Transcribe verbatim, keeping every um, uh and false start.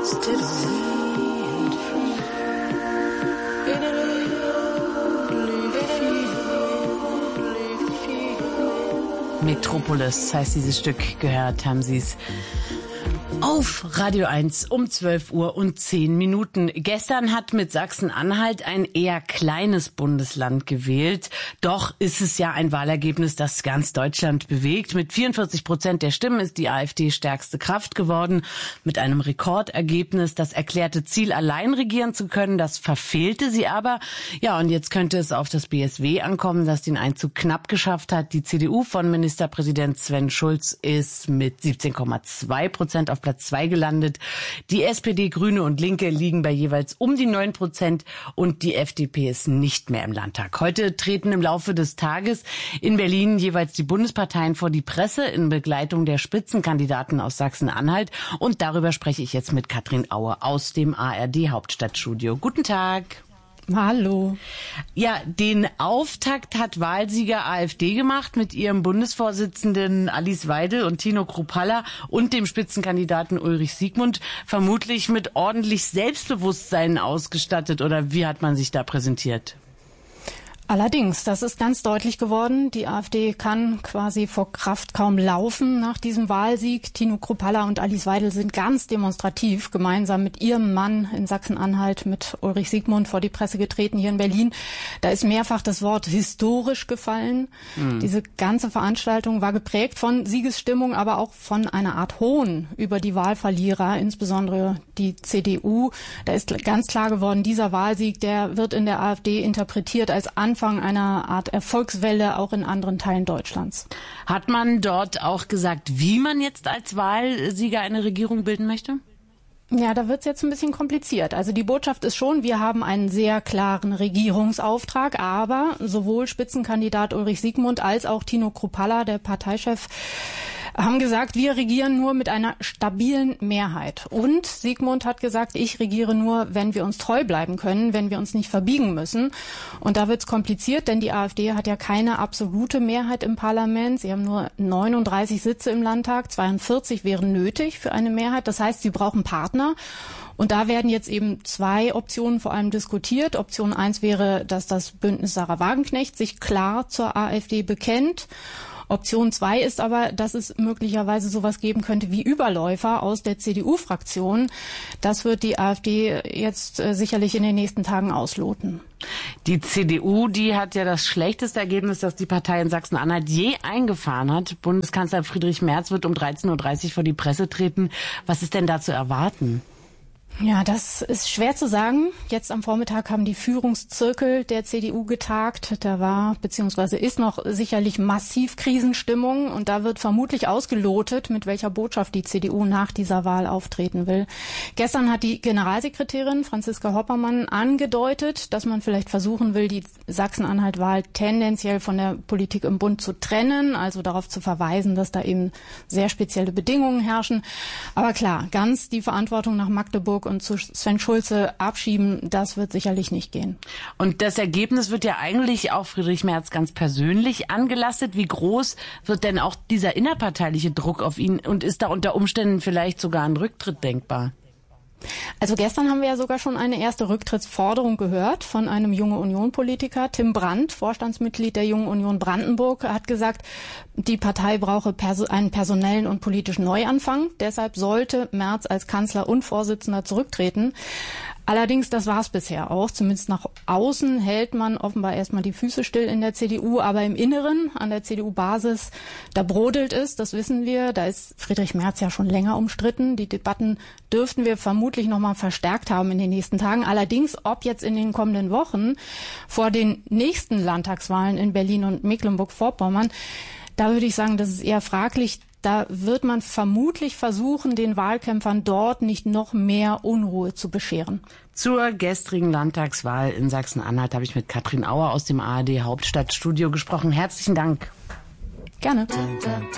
Metropolis heißt dieses Stück. Gehört haben Sie es auf Radio eins um zwölf Uhr und zehn Minuten. Gestern hat mit Sachsen-Anhalt ein eher kleines Bundesland gewählt. Doch ist es ja ein Wahlergebnis, das ganz Deutschland bewegt. Mit vierundvierzig Prozent der Stimmen ist die AfD stärkste Kraft geworden. Mit einem Rekordergebnis. Das erklärte Ziel, allein regieren zu können, das verfehlte sie aber. Ja, und jetzt könnte es auf das B S W ankommen, das den Einzug knapp geschafft hat. Die C D U von Ministerpräsident Sven Schulz ist mit siebzehn Komma zwei Prozent auf Platz zwei gelandet. Die S P D, Grüne und Linke liegen bei jeweils um die neun Prozent und die F D P ist nicht mehr im Landtag. Heute treten im Laufe des Tages in Berlin jeweils die Bundesparteien vor die Presse in Begleitung der Spitzenkandidaten aus Sachsen-Anhalt. Und darüber spreche ich jetzt mit Katrin Aue aus dem A R D-Hauptstadtstudio. Guten Tag. Hallo. Ja, den Auftakt hat Wahlsieger AfD gemacht mit ihrem Bundesvorsitzenden Alice Weidel und Tino Kruppalla und dem Spitzenkandidaten Ulrich Siegmund, vermutlich mit ordentlich Selbstbewusstsein ausgestattet. Oder wie hat man sich da präsentiert? Allerdings, das ist ganz deutlich geworden. Die AfD kann quasi vor Kraft kaum laufen nach diesem Wahlsieg. Tino Kruppalla und Alice Weidel sind ganz demonstrativ gemeinsam mit ihrem Mann in Sachsen-Anhalt, mit Ulrich Siegmund, vor die Presse getreten hier in Berlin. Da ist mehrfach das Wort historisch gefallen. Mhm. Diese ganze Veranstaltung war geprägt von Siegesstimmung, aber auch von einer Art Hohn über die Wahlverlierer, insbesondere die C D U. Da ist ganz klar geworden, dieser Wahlsieg, der wird in der AfD interpretiert als Anfang einer Art Erfolgswelle auch in anderen Teilen Deutschlands. Hat man dort auch gesagt, wie man jetzt als Wahlsieger eine Regierung bilden möchte? Ja, da wird's jetzt ein bisschen kompliziert. Also die Botschaft ist schon, wir haben einen sehr klaren Regierungsauftrag, aber sowohl Spitzenkandidat Ulrich Siegmund als auch Tino Kruppalla, der Parteichef, haben gesagt, wir regieren nur mit einer stabilen Mehrheit. Und Siegmund hat gesagt, ich regiere nur, wenn wir uns treu bleiben können, wenn wir uns nicht verbiegen müssen. Und da wird's kompliziert, denn die AfD hat ja keine absolute Mehrheit im Parlament. Sie haben nur neununddreißig Sitze im Landtag, zweiundvierzig wären nötig für eine Mehrheit. Das heißt, sie brauchen Partner. Und da werden jetzt eben zwei Optionen vor allem diskutiert. Option eins wäre, dass das Bündnis Sarah Wagenknecht sich klar zur AfD bekennt. Option zwei ist aber, dass es möglicherweise sowas geben könnte wie Überläufer aus der C D U-Fraktion. Das wird die AfD jetzt äh, sicherlich in den nächsten Tagen ausloten. Die C D U, die hat ja das schlechteste Ergebnis, das die Partei in Sachsen-Anhalt je eingefahren hat. Bundeskanzler Friedrich Merz wird um dreizehn Uhr dreißig vor die Presse treten. Was ist denn da zu erwarten? Ja, das ist schwer zu sagen. Jetzt am Vormittag haben die Führungszirkel der C D U getagt. Da war bzw. ist noch sicherlich massiv Krisenstimmung und da wird vermutlich ausgelotet, mit welcher Botschaft die C D U nach dieser Wahl auftreten will. Gestern hat die Generalsekretärin Franziska Hoppermann angedeutet, dass man vielleicht versuchen will, die Sachsen-Anhalt-Wahl tendenziell von der Politik im Bund zu trennen, also darauf zu verweisen, dass da eben sehr spezielle Bedingungen herrschen. Aber klar, ganz die Verantwortung nach Magdeburg und zu Sven Schulze abschieben, das wird sicherlich nicht gehen. Und das Ergebnis wird ja eigentlich auch Friedrich Merz ganz persönlich angelastet. Wie groß wird denn auch dieser innerparteiliche Druck auf ihn und ist da unter Umständen vielleicht sogar ein Rücktritt denkbar? Also gestern haben wir ja sogar schon eine erste Rücktrittsforderung gehört von einem Junge Union-Politiker. Tim Brandt, Vorstandsmitglied der Jungen Union Brandenburg, hat gesagt, die Partei brauche perso- einen personellen und politischen Neuanfang. Deshalb sollte Merz als Kanzler und Vorsitzender zurücktreten. Allerdings, das war es bisher auch. Zumindest nach außen hält man offenbar erstmal die Füße still in der C D U. Aber im Inneren, an der C D U-Basis, da brodelt es, das wissen wir. Da ist Friedrich Merz ja schon länger umstritten. Die Debatten dürften wir vermutlich noch mal verstärkt haben in den nächsten Tagen. Allerdings, ob jetzt in den kommenden Wochen vor den nächsten Landtagswahlen in Berlin und Mecklenburg-Vorpommern, da würde ich sagen, das ist eher fraglich. Da wird man vermutlich versuchen, den Wahlkämpfern dort nicht noch mehr Unruhe zu bescheren. Zur gestrigen Landtagswahl in Sachsen-Anhalt habe ich mit Katrin Auer aus dem A R D Hauptstadtstudio gesprochen. Herzlichen Dank. Gerne.